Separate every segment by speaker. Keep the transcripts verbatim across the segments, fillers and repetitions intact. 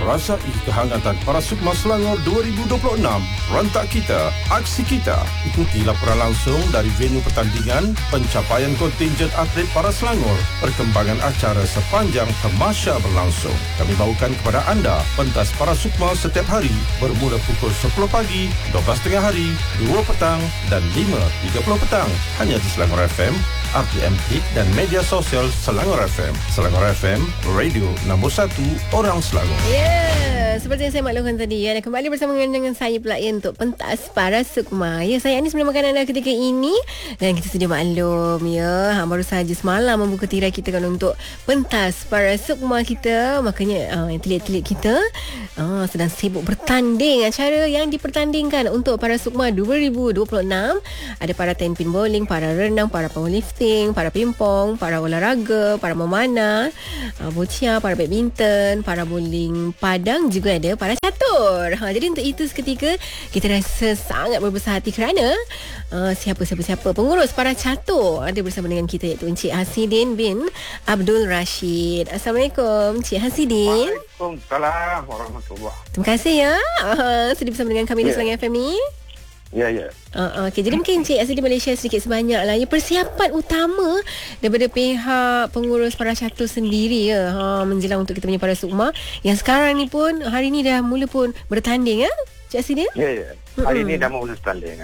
Speaker 1: Rasai kehangatan para Sukma Selangor dua ribu dua puluh enam. Rentak kita, aksi kita. Ikuti laporan langsung dari venue pertandingan, pencapaian kontinjen atlet para Selangor, perkembangan acara sepanjang tamasya berlangsung. Kami bawakan kepada anda pentas para Sukma setiap hari bermula pukul sepuluh pagi, dua belas tengah hari, dua petang dan lima tiga puluh petang. Hanya di Selangor F M, R T M Hit dan media sosial Selangor F M. Selangor F M, radio nombor satu orang Selangor.
Speaker 2: Ya, seperti yang saya maklumkan tadi, ya, kembali bersama dengan saya pula ya, untuk pentas para Sukma. Ya, saya Anis menemani anda ketika ini dan kita sedia maklum ya, baru saja semalam membuka tirai kita kan untuk pentas para Sukma kita. Makanya uh, atlet-atlet kita uh, sedang sibuk bertanding. Acara yang dipertandingkan untuk para Sukma dua ribu dua puluh enam ada para ten pin bowling, para renang, para powerlifting, para pingpong, para olahraga, para memanah, uh, boccia, para badminton, para bowling padang, juga ada para catur. Ha, jadi untuk itu seketika kita rasa sangat berbesar hati kerana uh, siapa-siapa-siapa pengurus para catur ada bersama dengan kita, iaitu Encik Hasidin bin Abdul Rashid. Assalamualaikum Encik Hasidin.
Speaker 3: Waalaikumsalam warahmatullahi.
Speaker 2: Terima kasih ya uh, sudah bersama dengan kami di Selangor F M ni.
Speaker 3: Ya, ya.
Speaker 2: Uh, okay. Jadi mungkin Encik Asli Malaysia sedikit sebanyak lah ya, persiapan utama daripada pihak pengurus para catur sendiri ya, ha, menjelang untuk kita punya para Sukma yang sekarang ni pun hari ni dah mula pun bertanding ya Encik Asli dia?
Speaker 3: Ya, ya. Hari Mm-mm. ni dah mula bertanding.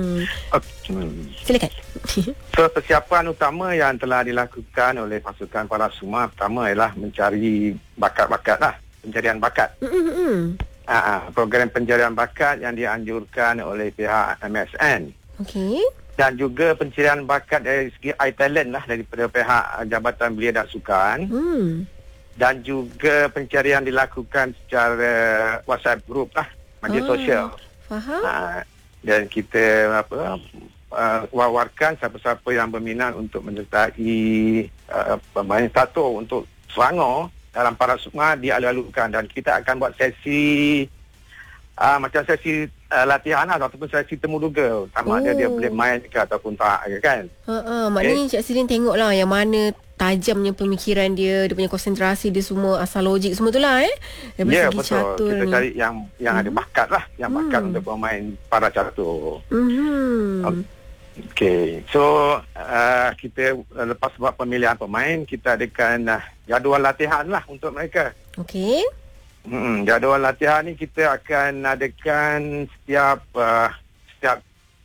Speaker 3: Okay.
Speaker 2: Silakan.
Speaker 3: So, persiapan utama yang telah dilakukan oleh pasukan para Sukma pertama ialah mencari bakat-bakat lah, pencarian bakat. Mm-mm. Uh, program pencarian bakat yang dianjurkan oleh pihak M S N.
Speaker 2: Okey.
Speaker 3: Dan juga pencarian bakat dari segi iTalent lah daripada pihak Jabatan Belia dan Sukan. Hmm. Dan juga pencarian dilakukan secara WhatsApp group lah, media ah, sosial.
Speaker 2: Faham. Uh,
Speaker 3: dan kita apa uh, wawarkan siapa-siapa yang berminat untuk menyertai uh, pemain catur untuk Selangor dalam para Sukma dialu-alukan, dan kita akan buat sesi uh, macam sesi uh, latihan lah, ataupun sesi temuduga sama oh. ada dia boleh main ke ataupun tak kan.
Speaker 2: Ha, maknanya Encik Sidin tengoklah yang mana tajamnya pemikiran dia, dia punya konsentrasi dia semua, asal logik semua tu lah eh. Dari
Speaker 3: ya,
Speaker 2: segi
Speaker 3: betul.
Speaker 2: catur
Speaker 3: kita
Speaker 2: ni.
Speaker 3: cari yang yang hmm. ada bakat lah, yang hmm. bakat untuk bermain para catur. Hmm. Okay. Okey, so uh, kita uh, lepas buat pemilihan pemain, kita adakan uh, jadual latihan lah untuk mereka.
Speaker 2: Okey.
Speaker 3: Hmm, jadual latihan ni kita akan adakan setiap uh, setiap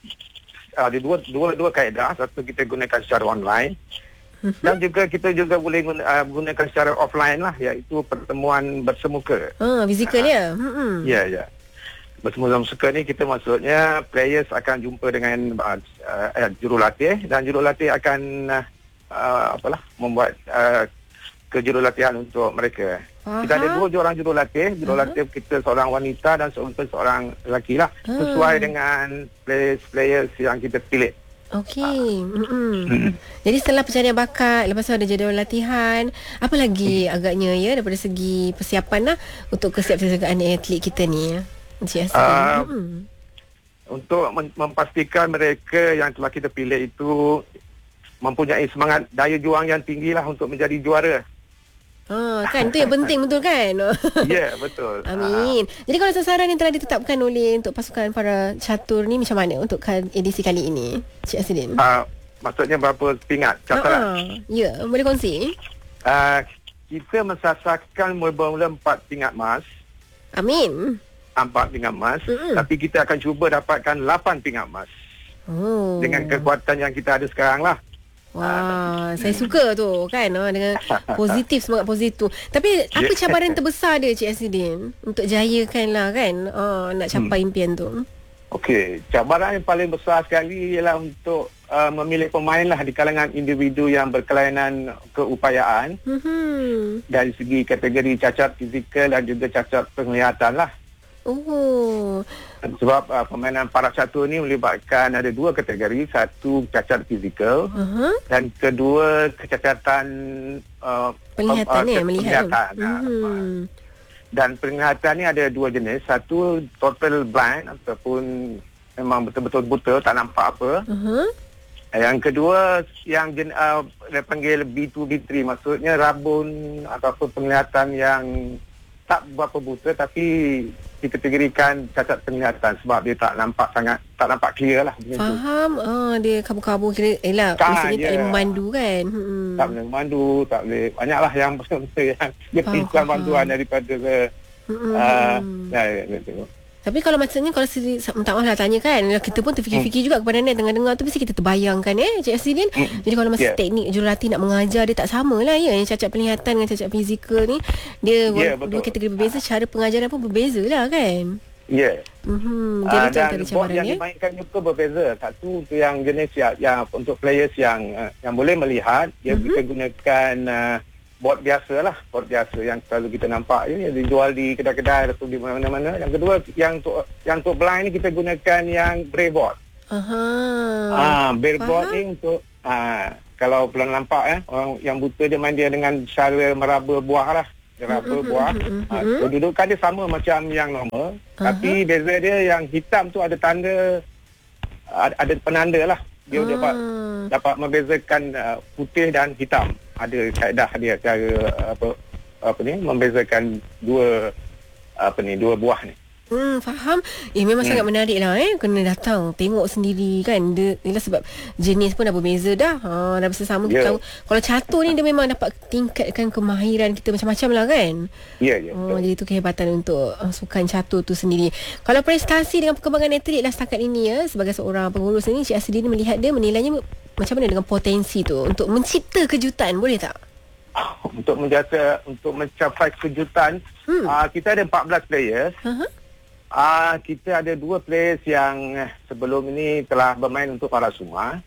Speaker 3: uh, di dua dua dua kaedah. Satu kita gunakan secara online, uh-huh. dan juga kita juga boleh guna, uh, gunakan secara offline lah, iaitu pertemuan bersemuka.
Speaker 2: Ah, fizikal ya. Uh-huh.
Speaker 3: Ya, ya. Bersemuka suka ni kita maksudnya players akan jumpa dengan uh, uh, jurulatih, dan jurulatih akan uh, uh, apalah membuat uh, kejurulatihan untuk mereka. Aha. Kita ada dua orang jurulatih, jurulatih uh-huh. kita seorang wanita dan seorang seorang lelaki lah, uh. sesuai dengan players-players yang kita pilih.
Speaker 2: Okey. Uh. Jadi setelah pencarian bakat, lepas tu ada jadual latihan, apa lagi uh. agaknya ya daripada segi persiapan lah untuk kesiapsiagaan atlet kita ni ya? Uh, hmm.
Speaker 3: Untuk memastikan mereka yang telah kita pilih itu mempunyai semangat daya juang yang tinggi lah untuk menjadi juara.
Speaker 2: Ah, kan itu yang penting betul kan?
Speaker 3: Ya, yeah, betul.
Speaker 2: Amin. Uh. Jadi kalau sasaran yang telah ditetapkan oleh untuk pasukan para catur ni macam mana untuk edisi kali ini, Cik Asidin?
Speaker 3: Uh, maksudnya berapa pingat casaran?
Speaker 2: Uh-huh. Ya, boleh kongsi?
Speaker 3: Uh, kita mensasarkan mula-mula empat pingat emas.
Speaker 2: Amin.
Speaker 3: Empat pingat emas, mm-hmm. tapi kita akan cuba dapatkan lapan pingat emas. Oh. Dengan kekuatan yang kita ada sekarang lah.
Speaker 2: Wah, uh, saya suka tu kan, uh, dengan positif, semangat positif. Tapi apa yeah. cabaran terbesar dia Cik Asidin untuk jayakan lah kan, uh, nak capai hmm. impian tu?
Speaker 3: Okey, cabaran yang paling besar sekali ialah untuk uh, memilih pemain lah di kalangan individu yang berkelainan keupayaan, mm-hmm. dari segi kategori cacat fizikal dan juga cacat penglihatan lah.
Speaker 2: Oh.
Speaker 3: Sebab uh, permainan para catur ni melibatkan ada dua kategori, satu cacat fizikal, uh-huh. dan kedua kecacatan uh,
Speaker 2: penglihatan uh,
Speaker 3: uh,
Speaker 2: melihat.
Speaker 3: penglihatan. Uh-huh. Dan penglihatan ni ada dua jenis, satu total blind ataupun memang betul-betul buta, tak nampak apa. Uh-huh. Yang kedua yang jen, uh, dia panggil B two B three, maksudnya rabun ataupun penglihatan yang tak berapa buta tapi dikategorikan cacat penglihatan sebab dia tak nampak sangat, tak nampak clear lah macam tu.
Speaker 2: Faham. Ah, dia kabur-kabur kira elah
Speaker 3: Tak,
Speaker 2: maksudnya tak
Speaker 3: ya.
Speaker 2: boleh memandu kan. Hmm.
Speaker 3: Tak boleh memandu, tak boleh, banyaklah yang benda yang dia
Speaker 2: Faham,
Speaker 3: perlukan
Speaker 2: faham.
Speaker 3: bantuan daripada ke
Speaker 2: Hmm.
Speaker 3: uh, ya, ya, ya, tengok.
Speaker 2: Tapi kalau maksudnya kalau sendiri, minta maaf lah tanya kan, kita pun terfikir-fikir juga kepada anda tengah dengar tu mesti kita terbayangkan eh Cik Asidin.
Speaker 3: Mm.
Speaker 2: Jadi kalau masa
Speaker 3: Yeah.
Speaker 2: teknik jurulatih nak mengajar dia tak sama lah ya. Yang cacat penglihatan dengan cacat fizikal ni dia
Speaker 3: Yeah,
Speaker 2: wala-
Speaker 3: betul.
Speaker 2: dua kategori berbeza, cara pengajaran pun berbeza lah kan.
Speaker 3: Ya.
Speaker 2: Mhm.
Speaker 3: Ah,
Speaker 2: Jadi itu
Speaker 3: dan
Speaker 2: antara
Speaker 3: bot
Speaker 2: cabaran
Speaker 3: yang
Speaker 2: ya.
Speaker 3: dimainkan juga berbeza. Satu tu yang jenis yang, yang untuk players yang uh, yang boleh melihat, dia
Speaker 2: Mhm.
Speaker 3: kita gunakan uh, bot biasa lah, bot biasa yang selalu kita nampak ni, yang dijual di kedai-kedai atau di mana-mana. Yang kedua yang untuk yang untuk blind ni kita gunakan yang braille board.
Speaker 2: Aha.
Speaker 3: Ah, braille board
Speaker 2: faham.
Speaker 3: ni untuk ah, kalau belum nampak eh, orang yang buta dia main dia dengan cara meraba buah lah. Dia raba
Speaker 2: Mm, mm,
Speaker 3: buah.
Speaker 2: mm, mm,
Speaker 3: Ah,
Speaker 2: mm.
Speaker 3: kedudukan dia sama macam yang normal. Tapi beza dia yang hitam tu ada tanda, ada, ada penanda lah. Dia
Speaker 2: Ah.
Speaker 3: dapat dapat membezakan uh, putih dan hitam. Ada kaedah dia cara uh, apa apa ni membezakan dua apa ni dua buah ni.
Speaker 2: Hmm, faham. Eh memang hmm. sangat menarik lah eh. Kena datang tengok sendiri kan. Dia, ialah sebab jenis pun dah berbeza dah. Ha, dah bersama kita
Speaker 3: Ya.
Speaker 2: tahu. Kalau catur ni dia memang dapat tingkatkan kemahiran kita macam-macam lah kan.
Speaker 3: Ya, ya.
Speaker 2: Oh,
Speaker 3: betul.
Speaker 2: jadi itu kehebatan untuk uh, sukan catur tu sendiri. Kalau prestasi dengan perkembangan atlet lah setakat ini ya, sebagai seorang pengurus ni, Cik Asidin melihat dia, menilainya macam mana dengan potensi tu untuk mencipta kejutan, boleh tak?
Speaker 3: Untuk menjata untuk mencapai kejutan,
Speaker 2: Hmm.
Speaker 3: uh, kita ada empat belas players.
Speaker 2: Aha.
Speaker 3: Ah, kita ada dua players yang eh, sebelum ini telah bermain untuk para semua.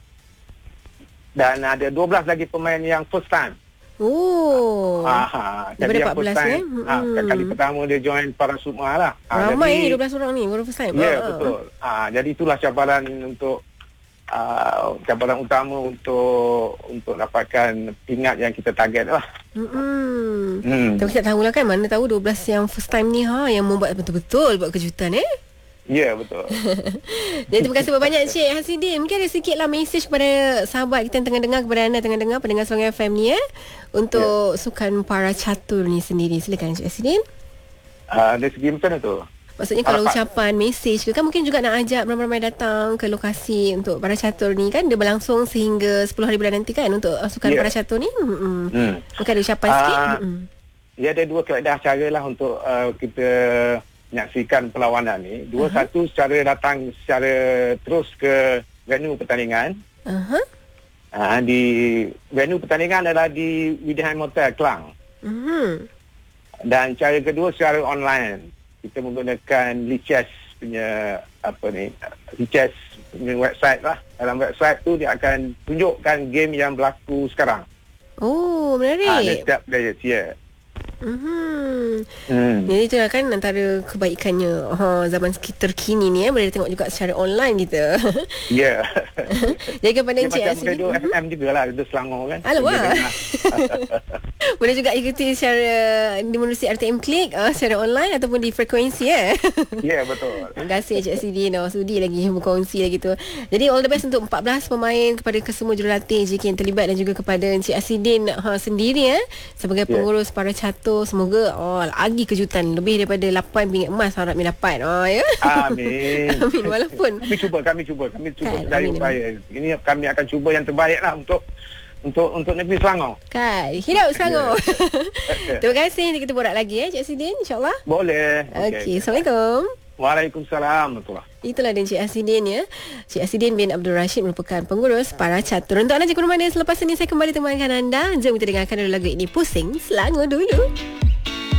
Speaker 3: Dan ada dua belas lagi pemain yang first time.
Speaker 2: Oh.
Speaker 3: Ah,
Speaker 2: Daripada
Speaker 3: jadi yang
Speaker 2: empat belas,
Speaker 3: first time,
Speaker 2: eh?
Speaker 3: ah,
Speaker 2: Hmm.
Speaker 3: kali pertama dia join para semua lah. Ah,
Speaker 2: Ramai
Speaker 3: jadi-
Speaker 2: ni dua belas orang ni baru first time.
Speaker 3: Ya,
Speaker 2: Ah, ah.
Speaker 3: betul. Ah, jadi itulah cabaran untuk uh, cabaran utama untuk untuk dapatkan pingat yang kita target lah.
Speaker 2: Hmm.
Speaker 3: Hmm.
Speaker 2: Tapi kita tahulah kan, mana tahu dua belas yang first time ni ha yang membuat betul-betul buat kejutan eh.
Speaker 3: Ya, betul.
Speaker 2: Jadi terima kasih banyak Cik Asidin. Mungkin ada sikit lah mesej kepada sahabat kita yang tengah dengar, kepada anda tengah dengar pendengar Selangor F M ni eh, untuk sukan para catur ni sendiri. Silakan Cik Asidin.
Speaker 3: Uh, dari segi macam mana tu?
Speaker 2: Maksudnya kalau
Speaker 3: Harapan.
Speaker 2: ucapan, mesej ke kan, mungkin juga nak ajak ramai-ramai datang ke lokasi untuk para catur ni kan. Dia berlangsung sehingga sepuluh hari bulan nanti kan untuk uh, sukan
Speaker 3: Ya.
Speaker 2: para catur ni. Hmm.
Speaker 3: Hmm.
Speaker 2: Mungkin ada ucapan
Speaker 3: Ah,
Speaker 2: sikit. Hmm.
Speaker 3: Dia ada dua kaedah cara lah untuk uh, kita menyaksikan perlawanan ni. Dua,
Speaker 2: Aha.
Speaker 3: satu secara datang secara terus ke venue pertandingan.
Speaker 2: Aha.
Speaker 3: Uh, di venue pertandingan adalah di Widiham Hotel Klang.
Speaker 2: Mhm.
Speaker 3: Dan cara kedua secara online. Kita menggunakan Lichess punya apa ni, Lichess punya website lah. Dalam website tu dia akan tunjukkan game yang berlaku sekarang.
Speaker 2: Oh,
Speaker 3: Ah,
Speaker 2: menarik.
Speaker 3: ada setiap players, ya.
Speaker 2: Mhm.
Speaker 3: Hmm.
Speaker 2: Jadi itulah kan antara kebaikannya ha, zaman terkini ni eh, boleh tengok juga secara online kita.
Speaker 3: Ya.
Speaker 2: Jadi kepada
Speaker 3: Dia
Speaker 2: Encik
Speaker 3: macam
Speaker 2: Asidin,
Speaker 3: radio F M jugalah, radio Selangor kan.
Speaker 2: Alamak.
Speaker 3: Dia dengar.
Speaker 2: boleh juga ikuti secara di menerusi R T M Klik uh, secara online ataupun di frekuensi eh.
Speaker 3: Ya, betul.
Speaker 2: Terima kasih Encik Asidin. Oh, sudi lagi berkongsi lagi tu. Jadi all the best untuk empat belas pemain, kepada kesemua jurulatih J K yang terlibat, dan juga kepada Encik Asidin ha, sendiri eh, sebagai
Speaker 3: Ya.
Speaker 2: pengurus para catur. Semoga oh, lagi kejutan lebih daripada lapan pingat emas harap kami dapat. Oh ya.
Speaker 3: Amin.
Speaker 2: Amin. Walaupun
Speaker 3: Kami cuba, kami cuba. Kami cuba
Speaker 2: Kan,
Speaker 3: sedaya
Speaker 2: amin,
Speaker 3: upaya. Ini kami akan cuba yang terbaik lah untuk untuk untuk negeri Selangor.
Speaker 2: kan hidup Selangor.
Speaker 3: Ya.
Speaker 2: Terima kasih. Nanti kita borak lagi eh Encik Asidin, insya-Allah.
Speaker 3: Boleh.
Speaker 2: Okey, Assalamualaikum.
Speaker 3: Waalaikumsalam. Betul.
Speaker 2: Itulah dia Cik Asidin ya. Cik Asidin bin Abdul Rashid merupakan pengurus para catur. Untuk anda jika mana selepas ini saya kembali temankan anda. Jom kita dengarkan dulu lagu ini, Pusing Selangor dulu.